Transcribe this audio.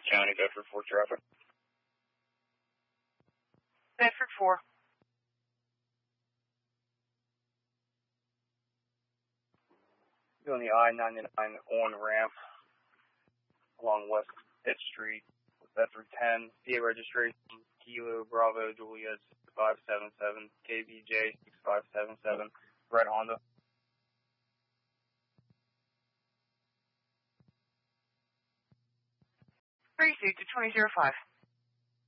County, Bedford 4 traffic. Bedford 4. Doing the I-99 on ramp along West 5th Street with Bedford 10. PA registration, Kilo Bravo Juliet 6577, KBJ 6577, red Honda. Proceed to 2005.